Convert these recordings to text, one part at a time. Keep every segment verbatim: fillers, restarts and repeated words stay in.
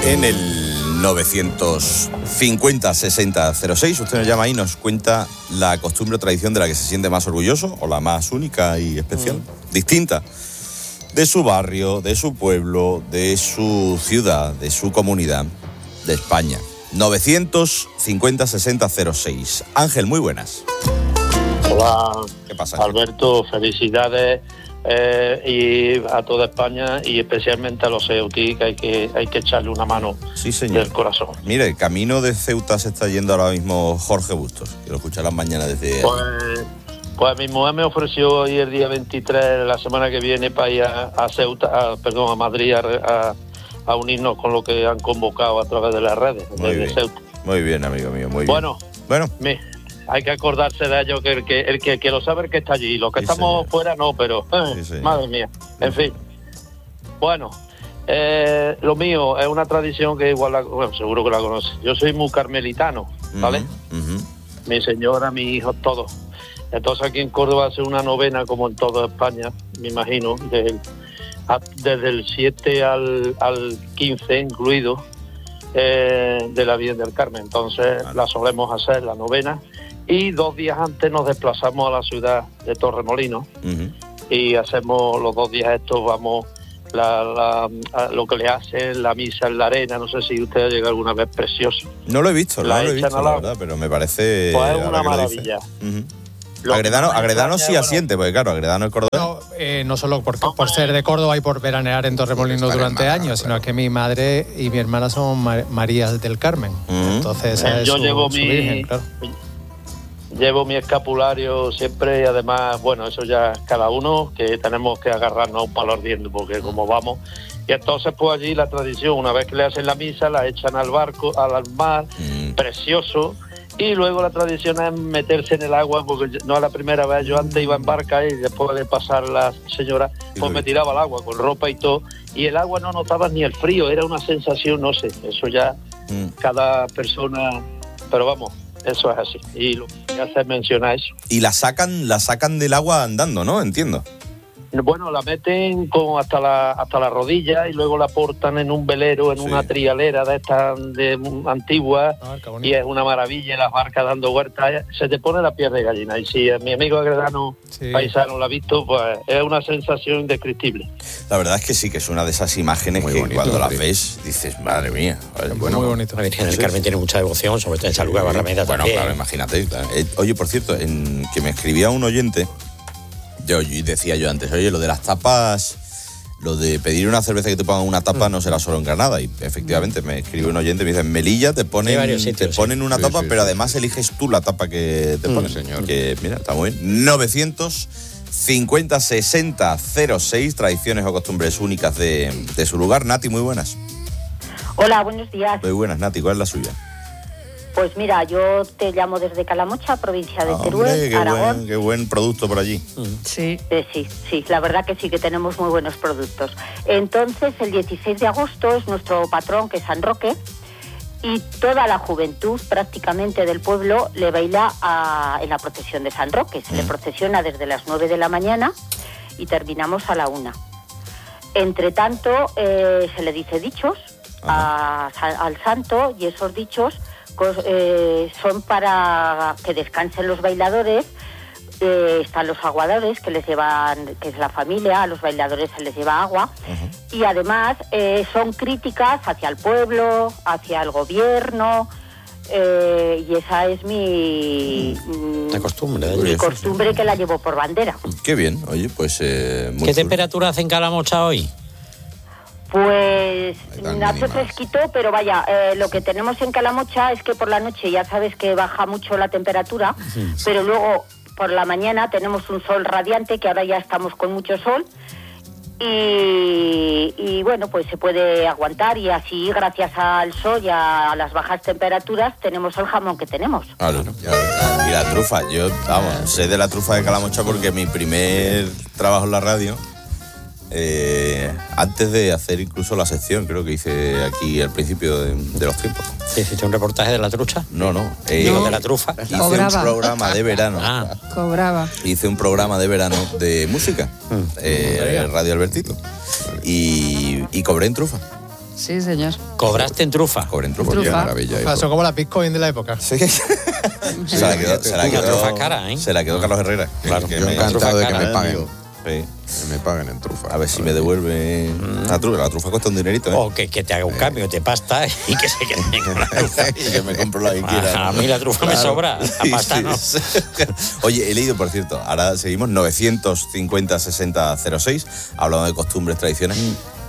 En el novecientos cincuenta sesenta cero seis, usted nos llama ahí y nos cuenta la costumbre o tradición de la que se siente más orgulloso, o la más única y especial, mm. distinta, de su barrio, de su pueblo, de su ciudad, de su comunidad, de España. novecientos cincuenta sesenta cero seis. Ángel, muy buenas. Hola. ¿Qué pasa? Alberto, felicidades eh, y a toda España y especialmente a los Ceutí, que hay que hay que echarle una mano sí, señor. del corazón. Mire, camino de Ceuta se está yendo ahora mismo Jorge Bustos, que lo escucharán mañana desde... Pues, pues mi mujer me ofreció hoy el día veintitrés, la semana que viene, para ir a, a Ceuta, a, perdón, a Madrid, a, a, a unirnos con lo que han convocado a través de las redes muy desde bien, Ceuta. Muy bien, amigo mío, muy bueno, bien. Bueno, mi, hay que acordarse de ello, que el que, el que, que lo sabe el que está allí. Los que sí, estamos señor. fuera no, pero eh, sí, madre mía. En fin. Bueno, eh, lo mío es una tradición que igual, la, bueno, seguro que la conoce. Yo soy muy carmelitano, ¿vale? Uh-huh, uh-huh. Mi señora, mi hijo, todos. Entonces aquí en Córdoba hace una novena como en toda España, me imagino, desde el, a, desde el siete al, al quince incluido, eh, de la Virgen del Carmen. Entonces vale. la solemos hacer, la novena. Y dos días antes nos desplazamos a la ciudad de Torremolinos uh-huh. y hacemos los dos días estos, vamos, la, la, a lo que le hacen, la misa en la arena, no sé si usted ha llegado alguna vez, precioso. No lo he visto, no lo he visto, la verdad, pero me parece... Pues es una maravilla. Uh-huh. Agredano, Agredano sí asiente, bueno, porque claro, Agredano es cordobés. No, eh, no solo por, por ser de Córdoba y por veranear en Torremolinos durante hermana, años, claro. sino que mi madre y mi hermana son Mar- Marías del Carmen. Uh-huh. Entonces eh, es yo su, llevo su mi... virgen, claro. Llevo mi escapulario siempre y además, bueno, eso ya cada uno, que tenemos que agarrarnos a un palo ardiendo porque como vamos. Y entonces pues allí la tradición, una vez que le hacen la misa, la echan al barco, al mar, mm. precioso. Y luego la tradición es meterse en el agua, porque no es la primera vez, yo antes iba en barca y después de pasar la señora, pues me tiraba al agua con ropa y todo. Y el agua no notaba ni el frío, era una sensación, no sé, eso ya mm. cada persona, pero vamos. Eso es así, y lo que hace es mencionar eso. Y la sacan, la sacan del agua andando, ¿no? Entiendo. Bueno, la meten como hasta la hasta la rodilla y luego la portan en un velero, en sí. una trialera de estas de antiguas, ah, y es una maravilla, las barcas dando vueltas, se te pone la piel de gallina. Y si mi amigo Agredano sí. paisano la ha visto, pues es una sensación indescriptible. La verdad es que sí, que es una de esas imágenes muy que bonito, cuando las ves dices, madre mía. Vale, bueno, muy bonito. La Virgen del Carmen tiene mucha devoción, sobre todo en San Lucas de Barrameda. Bueno, también. Claro, imagínate. Claro. Eh, oye, por cierto, en, que me escribía un oyente, yo decía yo antes, oye, lo de las tapas, lo de pedir una cerveza que te pongan una tapa mm. no será solo en Granada. Y efectivamente me escribe un oyente, me dice, en Melilla te ponen, sitios, te ponen sí. una tapa, sí, sí, pero sí. además eliges tú la tapa que te mm, ponen. Señor. Que mira, está muy bien. novecientos cincuenta sesenta cero seis, tradiciones o costumbres únicas de, de su lugar. Nati, muy buenas. Hola, buenos días. Muy buenas, Nati, ¿cuál es la suya? Pues mira, yo te llamo desde Calamocha, provincia de ah, Teruel, hombre, qué Aragón. Buen, qué buen producto por allí. Sí. Eh, sí, sí, la verdad que sí, que tenemos muy buenos productos. Entonces, el dieciséis de agosto es nuestro patrón, que es San Roque, y toda la juventud prácticamente del pueblo le baila a, en la procesión de San Roque. Se mm. le procesiona desde las nueve de la mañana y terminamos a la una. Entre tanto, eh, se le dice dichos a, al santo, y esos dichos Eh, son para que descansen los bailadores. Eh, están los aguadores que les llevan, que es la familia, a los bailadores se les lleva agua. Uh-huh. Y además eh, son críticas hacia el pueblo, hacia el gobierno, eh, y esa es mi, mm. la costumbre, mi costumbre, que la llevo por bandera. Qué bien, oye, pues eh, muy ¿Qué cool. temperatura hace en Calamocha hoy? Pues hace fresquito, pero vaya, eh, lo que tenemos en Calamocha es que por la noche ya sabes que baja mucho la temperatura, sí, sí. pero luego por la mañana tenemos un sol radiante, que ahora ya estamos con mucho sol, y, y bueno, pues se puede aguantar, y así gracias al sol y a las bajas temperaturas tenemos el jamón que tenemos. Claro, y la trufa, yo vamos, sé de la trufa de Calamocha porque mi primer trabajo en la radio, Eh, antes de hacer incluso la sección, creo que hice aquí al principio de, de los tiempos. ¿Hiciste un reportaje de la trucha? No, no. Eh, Digo, de la trufa. Hice Cobraba. un programa de verano. Ah. Cobraba. Hice un programa de verano de música, mm. eh, Radio Albertito. Y, y cobré en trufa. Sí, señor. ¿Cobraste en trufa? Cobré en trufa. Trufa. Qué maravilla. O sea, son como las Bitcoin de la época. Sí. se la quedó, se la La quedó, trufa cara, ¿eh? se la quedó Carlos Herrera. que- Claro. que Yo me- encantado de que me cara, paguen. amigo. Sí. Que me paguen en trufa. A ver si me devuelve la trufa. La trufa cuesta un dinerito, ¿eh? O que, que te haga un cambio de pasta y que se quede con la trufa. Y que me compro la que quiera. A mí la trufa me Claro. sobra, la pasta Sí, no. sí. Oye, he leído, por cierto, ahora seguimos novecientos cincuenta sesenta cero seis, hablando de costumbres, tradiciones.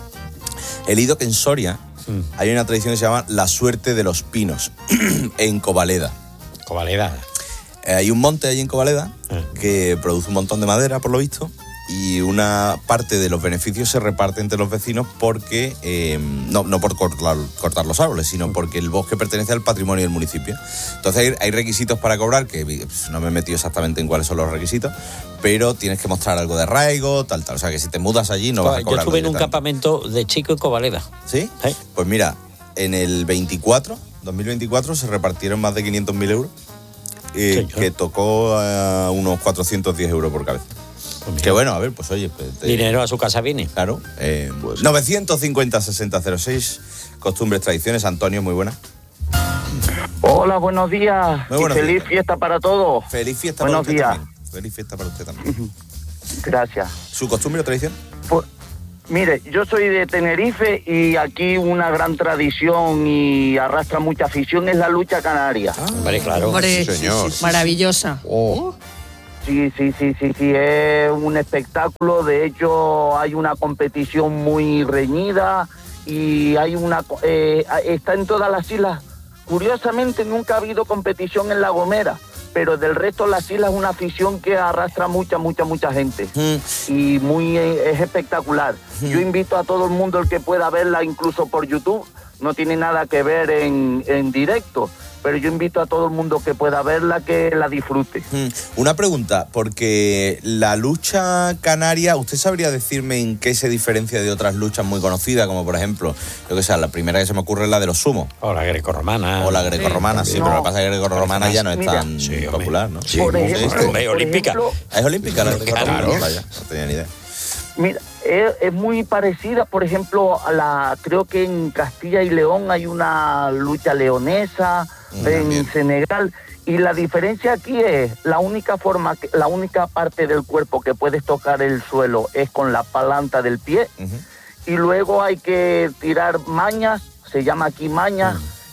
He leído que en Soria hay una tradición que se llama la suerte de los pinos, en Covaleda. Covaleda. Eh, Hay un monte allí en Covaleda que produce un montón de madera, por lo visto, y una parte de los beneficios se reparte entre los vecinos porque, eh, no, no por cortar, cortar los árboles, sino porque el bosque pertenece al patrimonio del municipio. Entonces hay, hay requisitos para cobrar, que pues, no me he metido exactamente en cuáles son los requisitos, pero tienes que mostrar algo de arraigo, tal, tal. O sea que si te mudas allí no vas a Yo cobrar. estuve en un campamento de chico en Covaleda. ¿Sí? Sí. Pues mira, en el veinticuatro, dos mil veinticuatro, se repartieron más de quinientos mil euros, eh, Señor. que tocó a unos cuatrocientos diez euros por cabeza. Pues mira, Que bueno, a ver, pues oye, pues, te- dinero a su casa viene. claro. Eh, Pues- novecientos cincuenta sesenta cero seis, costumbres, tradiciones. Antonio, muy buena. Hola, buenos días. Muy buenos y feliz días. fiesta para todos. Feliz fiesta Buenos para usted días. también. Feliz fiesta para usted también. Gracias. ¿Su costumbre o tradición? Pues, mire, yo soy de Tenerife y aquí una gran tradición y arrastra mucha afición es la lucha canaria. Hombre, claro. Hombre, sí, señor. maravillosa. Oh, Sí, sí, sí, sí, sí, es un espectáculo. De hecho, hay una competición muy reñida y hay una co- eh, está en todas las islas. Curiosamente, nunca ha habido competición en La Gomera, pero del resto de las islas es una afición que arrastra mucha, mucha, mucha gente. Mm. Y muy eh, es espectacular. Yo invito a todo el mundo el que pueda verla, incluso por YouTube. No tiene nada que ver en, en directo, pero yo invito a todo el mundo que pueda verla, que la disfrute. Mm. Una pregunta, porque la lucha canaria, ¿usted sabría decirme en qué se diferencia de otras luchas muy conocidas, como por ejemplo, yo que sé, la primera que se me ocurre es la de los sumos, O la grecorromana. o la grecorromana, sí, No. pero lo que pasa es que grecorromana ya no es Mira. tan Sí, hombre. popular, ¿no? Sí, Por sí, ejemplo, sí, hombre, por olímpica. ejemplo, ¿Es olímpica la grecorromana? Claro. Vaya, no tenía ni idea. Mira, es, es muy parecida, por ejemplo, a la, creo que en Castilla y León hay una lucha leonesa, Mm, en también. Senegal, y la diferencia aquí es, la única forma, que, la única parte del cuerpo que puedes tocar el suelo es con la planta del pie, Ujú. y luego hay que tirar mañas, se llama aquí mañas,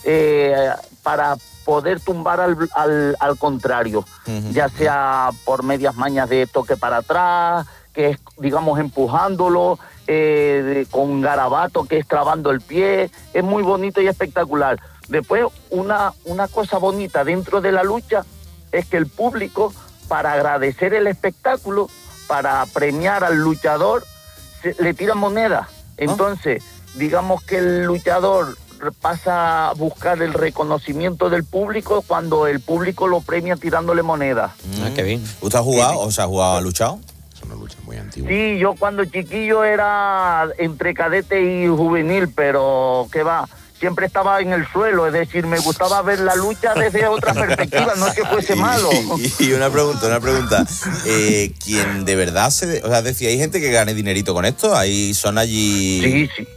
eh, para poder tumbar al, al, al contrario, Ujú. ya sea por medias mañas de toque para atrás, que es, digamos, empujándolo, eh, de- con garabato, que es trabando el pie. Es muy bonito y espectacular. Después, una, una cosa bonita dentro de la lucha es que el público, para agradecer el espectáculo, para premiar al luchador, se- le tira moneda. Entonces, digamos que el luchador pasa a buscar el reconocimiento del público cuando el público lo premia tirándole moneda. Ah, qué bien. ¿Usted ha jugado o se ha jugado, ha luchado? es una lucha muy antigua. Sí, yo cuando chiquillo era entre cadete y juvenil, pero ¿qué va? Siempre estaba en el suelo, es decir, me gustaba ver la lucha desde otra perspectiva, no es que fuese malo. Y, y una pregunta, una pregunta. Eh, ¿Quién de verdad se... de- o sea, decía, ¿hay gente que gane dinerito con esto? Ahí son allí... Sí, sí.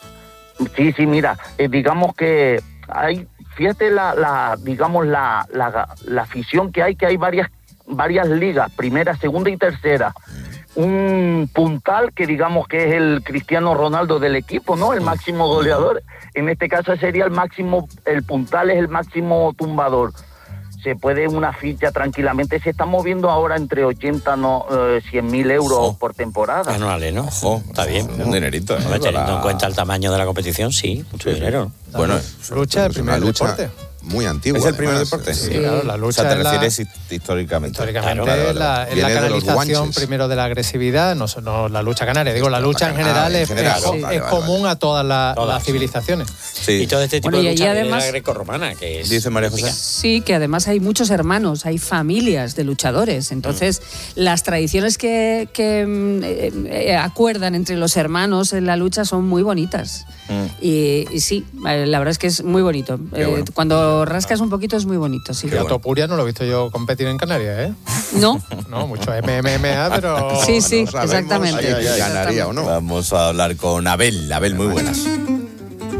Sí, sí, mira, eh, digamos que hay, fíjate la, la digamos, la, la, la afición que hay, que hay varias, varias ligas, primera, segunda y tercera. Un puntal que digamos que es el Cristiano Ronaldo del equipo, ¿no? El máximo goleador. En este caso sería el máximo, el puntal es el máximo tumbador. Se puede una ficha tranquilamente, se está moviendo ahora entre ochenta, no, eh, cien mil euros Ojo. por temporada. Anuales, ¿no? Ojo, Está bien. Un dinerito, ¿eh? Hombre, teniendo Para- en cuenta el tamaño de la competición, sí, mucho dinero. Bueno, Lucha es el Es una primer lucha deporte. muy antigua. ¿es el primer además. deporte? Sí, claro, la O lucha sea, te es la- refieres hist- históricamente. Históricamente Claro, es la, es la Viene de los canalización guanches. primero de la agresividad, no, so- no la lucha canaria, digo, la lucha en general en es, general, es- ¿no? es Vale, vale, común a todas la- Todas, las sí. civilizaciones. Sí. Y todo este tipo Bueno, de y lucha allí viene de la además- grecorromana, que es... Dice María José. olímpica. Sí, que además hay muchos hermanos, hay familias de luchadores. Entonces, las tradiciones que, que, mm, eh, eh, acuerdan entre los hermanos en la lucha son muy bonitas. Mm. Y, y sí, eh, la verdad es que es muy bonito. Qué Eh, bueno. Cuando rascas un poquito es muy bonito, sí. Y a Topuria no lo he visto yo competir en Canarias, ¿eh? ¿No? No, mucho M M A, pero... Sí, sí, No sabemos exactamente. si ganaría o no. Vamos a hablar con Abel. Abel, muy buenas.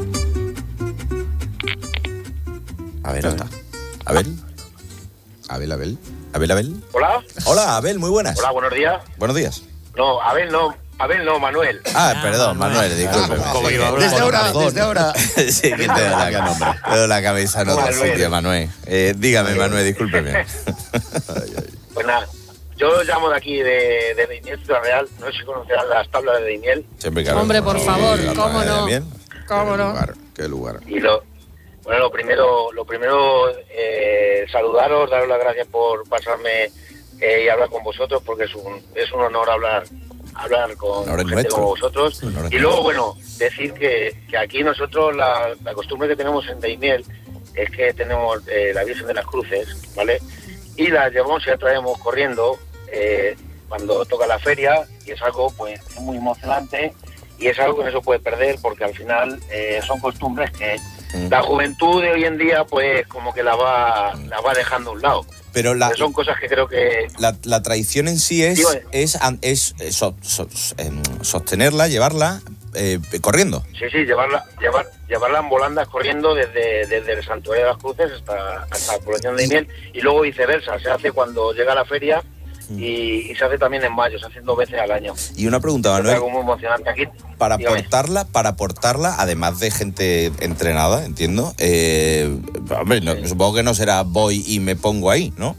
A ver, está. Abel. Abel, Abel. Abel, Abel. Hola. Hola, Abel, muy buenas. Hola, buenos días. Buenos días. No, Abel no, Abel no, Manuel. Ah, ah perdón, Manuel, Manuel disculpe. Ah, ¿cómo iba a hablar? Desde ahora, desde ahora. Sí, que te da la, nombre. Te doy la cabeza en otro sitio, Manuel. Eh, dígame, Manuel, discúlpeme. Pues nada, yo llamo de aquí, de, de Daimiel, Ciudad Real. No sé si conocerán las tablas de Daimiel. Siempre que Hombre, por favor, ¿cómo no? ¿Cómo ¿Qué no? lugar? ¿Qué lugar? Y lo, bueno, lo primero, lo primero eh, saludaros, daros las gracias por pasarme eh, y hablar con vosotros, porque es un, es un honor hablar hablar con Ahora gente nuestro. como vosotros. Ahora Y luego, bueno, decir que, que aquí nosotros la, la costumbre que tenemos en Daimiel es que tenemos eh, la Virgen de las Cruces, ¿vale? Y la llevamos y la traemos corriendo eh, cuando toca la feria, y es algo pues muy emocionante, y es algo que no se puede perder, porque al final eh, son costumbres que mm. la juventud de hoy en día pues como que la va la va dejando a un lado. Pero la, son cosas que creo que... La, la tradición en sí es, es, es, es so, so, so, eh, sostenerla, llevarla eh, corriendo. Sí, sí, llevarla llevar, llevarla en volandas corriendo desde, desde el Santuario de las Cruces hasta, hasta la población de Daimiel, y luego viceversa, se hace cuando llega la feria. Y, y se hace también en mayo, se hace dos veces al año. Y una pregunta, Manuel. Es algo muy emocionante aquí. Para portarla, para portarla, además de gente entrenada, entiendo. Eh, hombre, no, supongo que no será voy y me pongo ahí, ¿no?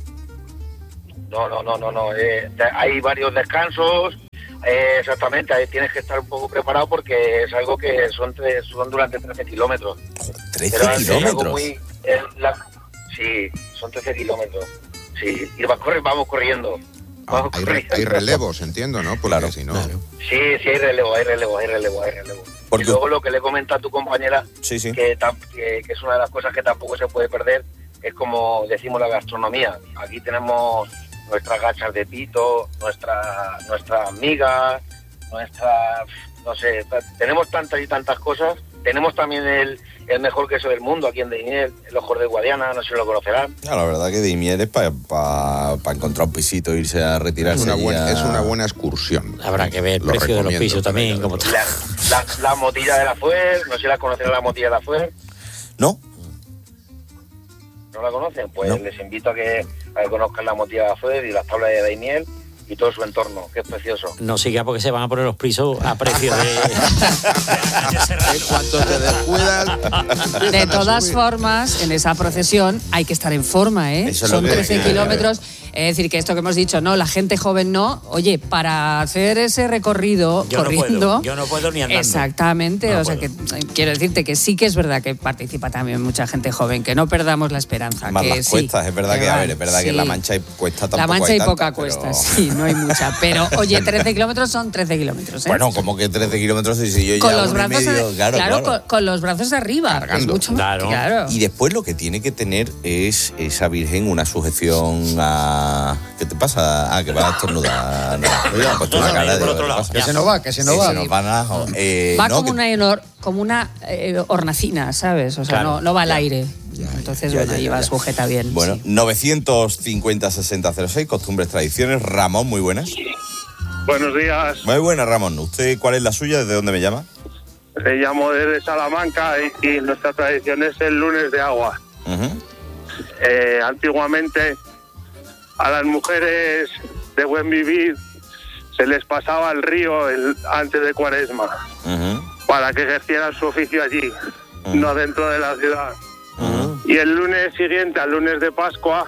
No, no, no, no, no. Eh, hay varios descansos. Eh, exactamente, ahí tienes que estar un poco preparado porque es algo que son, tres, son durante trece kilómetros. ¿trece kilómetros? Muy, eh, la, sí, son trece kilómetros. Sí, y vamos corriendo. Vamos Ah, hay, corriendo. hay relevos, entiendo, ¿no? Porque Claro, si no... claro. Sí, sí, hay relevo, hay relevo, hay relevo, hay relevo. Porque- Y luego lo que le comenta a tu compañera, Sí, sí. que, tam- que, que es una de las cosas que tampoco se puede perder, es como decimos la gastronomía. Aquí tenemos nuestras gachas de pito, nuestra, nuestras migas, nuestras, no sé, ta- tenemos tantas y tantas cosas. Tenemos también el, el mejor queso del mundo aquí en Daimiel, el Ojos de Guadiana, no sé si lo conocerán. No, la verdad que Daimiel es para pa, pa encontrar un pisito, irse a Es retirarse. una, buena, a... es una buena excursión. Habrá que ver el Lo precio de los recomiendo pisos también. Como La, la, la motilla de la Fuer, no sé si la conocerán, la motilla de la Fuer. ¿No? ¿No la conocen? Pues No. les invito a que, a que conozcan la motilla de la Fuer y las tablas de Daimiel y todo su entorno, que es precioso. No siga porque se van a poner los pisos a precio de... En cuanto te descuidas... De todas formas, en esa procesión hay que estar en forma, ¿eh? Eso es lo Son que trece decía, kilómetros. Es decir, que esto que hemos dicho, no, la gente joven no. Oye, para hacer ese recorrido Yo no corriendo... puedo, yo no puedo ni andando. Exactamente, No o sea puedo. que eh, quiero decirte que sí que es verdad que participa también mucha gente joven, que no perdamos la esperanza. Más que las sí, cuestas, es verdad que, a van, ver, es verdad que sí. en La Mancha hay cuesta tampoco La Mancha hay hay tanta, poca pero- cuesta, sí, no hay mucha. Pero, oye, trece kilómetros son trece kilómetros, ¿eh? Bueno, como que trece kilómetros y si yo con ya los uno y brazos medio, de- claro, claro. Con, con los brazos arriba, que es Cargando. mucho más, Claro. claro. Y después lo que tiene que tener es esa virgen una sujeción a... ¿Qué te pasa? Ah, que va a estornudar. No, Cuidado, pues tú una no, cara por de- otro ¿qué lado. pasa? Que se nos va, que se nos Sí, va. se nos van a... eh, Va no, como que- una, honor- como una eh, hornacina, ¿sabes? O sea, Claro. no, no va al aire. Entonces, ya, bueno, ya, ahí ya, va ya. sujeta bien. Bueno, sí. novecientos cincuenta sesenta cero seis, costumbres, tradiciones. Ramón, muy buenas. Buenos días, Muy buenas, Ramón. ¿Usted cuál es la suya? ¿Desde dónde me llama? le llamo desde Salamanca y, y nuestra tradición es el lunes de agua. Ujú. Eh, antiguamente a las mujeres de buen vivir se les pasaba el río el- antes de Cuaresma Ujú. para que ejercieran su oficio allí, Ujú. no dentro de la ciudad. Ujú. Y el lunes siguiente, al lunes de Pascua,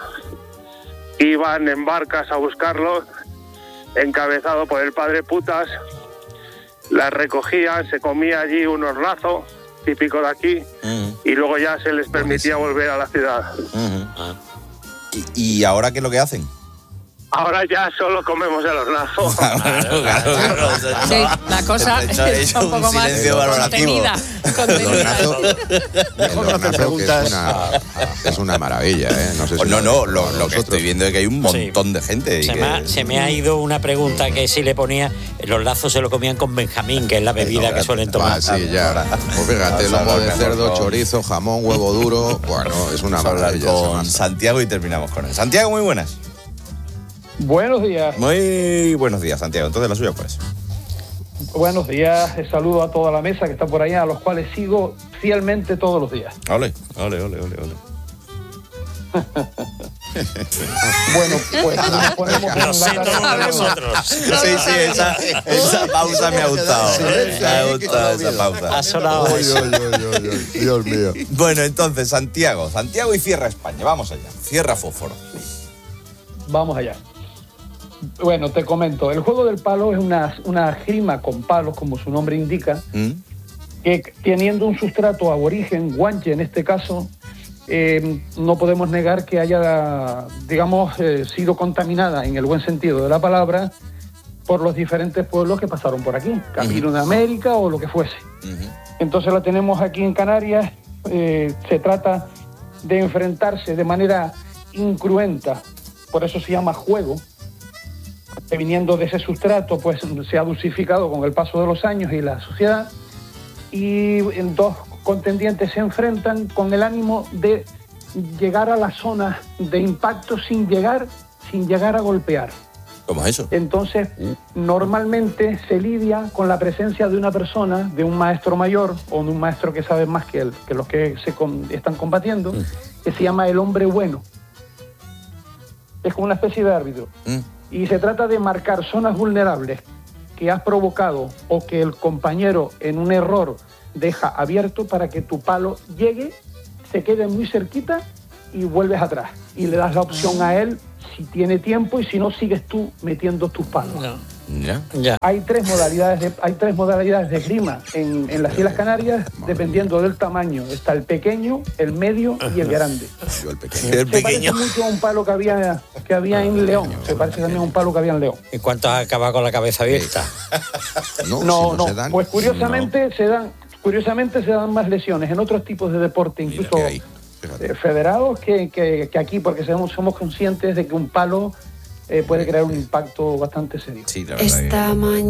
iban en barcas a buscarlos, encabezado por el padre Putas, las recogían, se comía allí un hornazo, típico de aquí, Ujú. y luego ya se les permitía volver a la ciudad. Ujú. ¿Y, ¿Y ahora qué es lo que hacen? Ahora ya solo comemos el hornazo. Claro, claro, claro. Sí, la cosa Hecho- es hecho un un poco más silencio valorativo. contenida. contenida. El hornazo, el hornazo que es una, es una maravilla, ¿eh? No sé si Pues no, no, lo, para lo que vosotros. estoy viendo es que hay un montón Sí. de gente. y Se, que- me ha, se me ha ido una pregunta que si le ponía, los lazos se lo comían con Benjamín, que es la bebida que suelen tomar. Ah, sí, ya. Pues fíjate, Vamos a lomo hablar de mejor cerdo, con- chorizo, jamón, huevo duro. Bueno, es una Vamos a hablar maravilla. con esa masa. Santiago y terminamos con él. Santiago, muy buenas. Buenos días, Muy buenos días, Santiago. Entonces, la suya, pues. buenos días. Saludo a toda la mesa que está por allá, a los cuales sigo fielmente todos los días. Ole, ole, ole, ole, ole. Bueno, pues nos ponemos Lo sé todos nosotros. Sí, sí, esa, esa pausa me ha gustado. Me ha gustado esa pausa. Ha sonado. Oy, oy, oy, oy, oy. Dios mío. Bueno, entonces, Santiago. Santiago y cierra España. Vamos allá. Cierra Fósforo. Vamos allá. Bueno, te comento, el juego del palo es una, una esgrima con palos, como su nombre indica, ¿Mm? que teniendo un sustrato aborigen, guanche en este caso, eh, no podemos negar que haya, digamos, eh, sido contaminada en el buen sentido de la palabra por los diferentes pueblos que pasaron por aquí, Camino uh-huh. de América o lo que fuese. Uh-huh. Entonces la tenemos aquí en Canarias, eh, se trata de enfrentarse de manera incruenta, por eso se llama juego, que viniendo de ese sustrato pues se ha dulcificado con el paso de los años y la sociedad, y en dos contendientes se enfrentan con el ánimo de llegar a la zona de impacto sin llegar, sin llegar a golpear. ¿Cómo es eso? Entonces, normalmente se lidia con la presencia de una persona, de un maestro mayor o de un maestro que sabe más que, el, que los que se con, están combatiendo, mm. que se llama el hombre bueno. Es como una especie de árbitro. Mm. Y se trata de marcar zonas vulnerables que has provocado o que el compañero en un error deja abierto para que tu palo llegue, se quede muy cerquita y vuelves atrás. Y le das la opción a él si tiene tiempo y si no, sigues tú metiendo tus palos. No. Ya. Ya. Hay tres modalidades de, hay tres modalidades de esgrima en, en las Islas Canarias, dependiendo del tamaño. Está el pequeño, el medio y el grande. Yo el pequeño. El se pequeño. parece mucho a un palo que había, que había en León. Se parece también a un palo que había en León. ¿Y cuánto has acabado con la cabeza abierta? No, no, si no, se dan, pues curiosamente no. se dan, curiosamente se dan más lesiones en otros tipos de deporte, incluso eh, federados, que, que, que aquí, porque somos, somos conscientes de que un palo eh, puede crear un impacto bastante serio. Sí, la verdad. Esta que... mañana.